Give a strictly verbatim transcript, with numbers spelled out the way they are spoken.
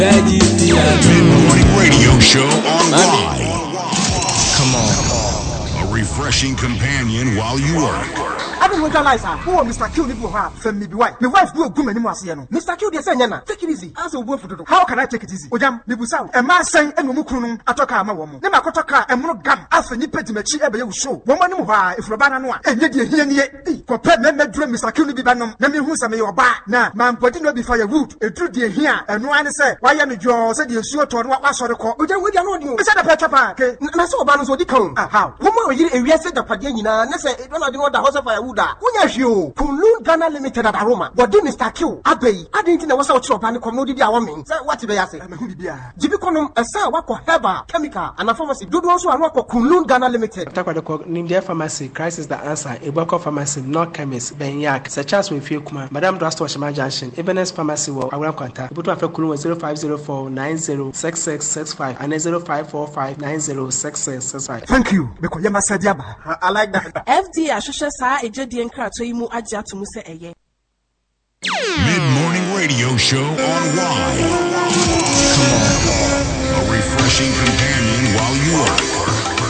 Mid-morning radio show on Y. Come on. A refreshing companion while you work. I don't realize how. Oh, Mister Q, you have from me. Why? My wife do a good many more. Mister Q, they say, Nana, take it easy. As a woman for the how can I take it easy? Ojam, Nibusa, a man saying, and Mukunu, Atoka, my woman. Nema Kotaka, and Monogam, after Nipet Mechi, ever you show. Woman, if Rabana, and yet you hear me. Compare me, dream, Mister Q, Bibanum, Nami, who's a me or bar. Now, man, putting up before your root, a true dear here, and one say, why am you said you sure to what was the call? Ojam, we don't know. Is that a better park? Naso Banus would come. How? Woman, you said the Padina, and I said, don't know the house of a Uda. You, Kunlun Ghana Limited at Aroma. What did Mister Q? Abbey, I didn't know what's out of and commodity. I mean, what did I say? Jibiconum, a sa wako herba, chemical, and a pharmacy. Do also a wako Kunlun Ghana Limited. Nindia Pharmacy, Christ is the answer. Iboko Pharmacy, not chemist, Benyak, such as we feel Kuma, Madame Drastwashima Junction, Ebenezer Pharmacy, I will contact. Put off a Kulun zero five zero four nine zero six six six five and zero five four five nine zero six six six five. Thank you, because Yama said Yaba. I like that. F D A, Shusha Sa, a Jedi and Krat, so you move Aja to Musa. Mid-morning radio show on Y.